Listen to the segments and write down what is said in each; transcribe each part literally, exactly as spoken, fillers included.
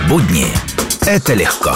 Будни – это легко.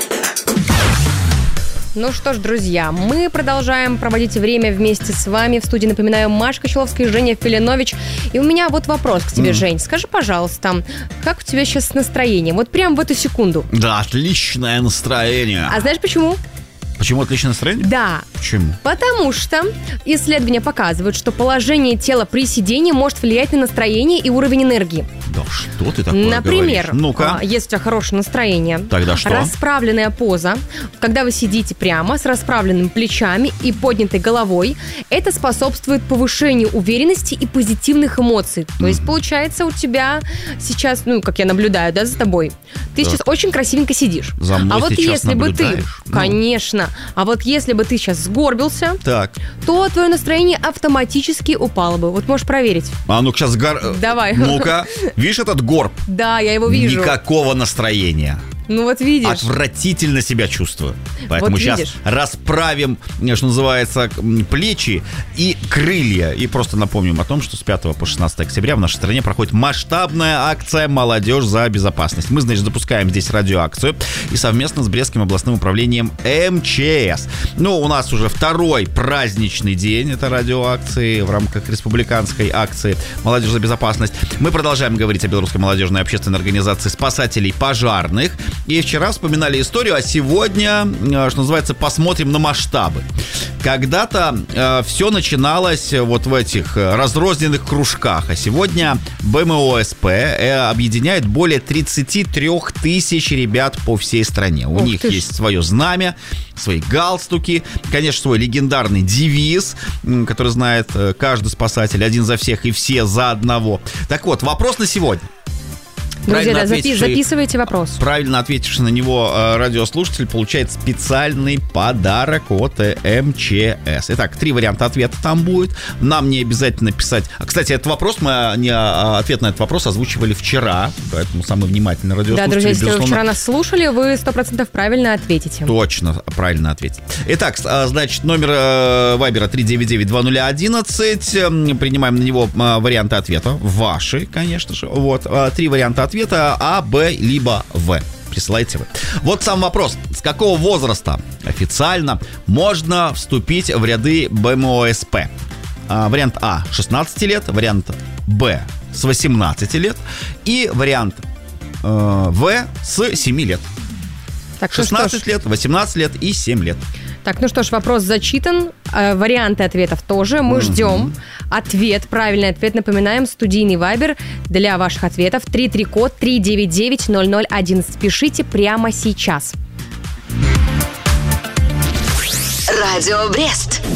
Ну что ж, друзья, мы продолжаем проводить время вместе с вами. В студии, напоминаю, Маша Кочеловская и Женя Филинович. И у меня вот вопрос к тебе, mm. Жень. Скажи, пожалуйста, как у тебя сейчас настроение? Вот прям в эту секунду. Да, отличное настроение. А знаешь почему? Почему отличное настроение? Да. Почему? Потому что исследования показывают, что положение тела при сидении может влиять на настроение и уровень энергии. Да что ты такое Например, говоришь? Ну-ка. Если у тебя хорошее настроение, тогда что? Расправленная поза, когда вы сидите прямо с расправленными плечами и поднятой головой, это способствует повышению уверенности и позитивных эмоций. То mm. есть, получается, у тебя сейчас, ну, как я наблюдаю, да, за тобой, ты так. сейчас очень красивенько сидишь. За мной а вот сейчас если бы ты, ну. конечно, а вот если бы ты сейчас сгорбился, так. то твое настроение автоматически упало бы. Вот можешь проверить. А ну-ка сейчас гор... Давай. Ну-ка. Видишь этот горб? Да, я его вижу. Никакого настроения. Ну вот видишь. Отвратительно себя чувствую. Поэтому вот сейчас видишь. расправим, что называется, плечи и крылья. И просто напомним о том, что с пятого по шестнадцатое октября в нашей стране проходит масштабная акция «Молодежь за безопасность». Мы, значит, запускаем здесь радиоакцию и совместно с Брестским областным управлением эм че эс. Ну, у нас уже второй праздничный день этой радиоакции в рамках республиканской акции «Молодежь за безопасность». Мы продолжаем говорить о белорусской молодежной общественной организации спасателей пожарных. И вчера вспоминали историю, а сегодня, что называется, посмотрим на масштабы. Когда-то э, все начиналось вот в этих разрозненных кружках, а сегодня бэ эм о эс пэ э, объединяет более тридцать три тысячи ребят по всей стране. У Ух них ты. есть свое знамя, свои галстуки, конечно, свой легендарный девиз, который знает каждый спасатель: один за всех и все за одного. Так вот, вопрос на сегодня. Друзья, да, запис, записывайте вопрос. Правильно ответивший на него э, радиослушатель получает специальный подарок от эм че эс. Итак, три варианта ответа там будет. Нам не обязательно писать. А, кстати, этот вопрос, мы не, ответ на этот вопрос озвучивали вчера, поэтому самый внимательный радиослушатель. Да, друзья, если безусловно, вы вчера нас слушали, вы сто процентов правильно ответите. Точно, правильно ответите. Итак, значит, номер э, Вайбера три девять девять два ноль одиннадцать. Принимаем на него э, варианты ответа. Ваши, конечно же. Вот, э, три варианта ответа. А, Б, либо В. Присылайте вы. Вот сам вопрос. С какого возраста официально можно вступить в ряды бэ эм о эс пэ? А, вариант А – шестнадцать лет, вариант Б – с восемнадцати лет и вариант э, В – с семи лет. Так, шестнадцать лет, восемнадцать лет и семь лет. Так, ну что ж, вопрос зачитан. Э, варианты ответов тоже. Мы mm-hmm. ждем ответ. Правильный ответ, напоминаем, студийный вайбер для ваших ответов. три три код три девять девять ноль ноль одиннадцать. Пишите прямо сейчас. Радио Брест.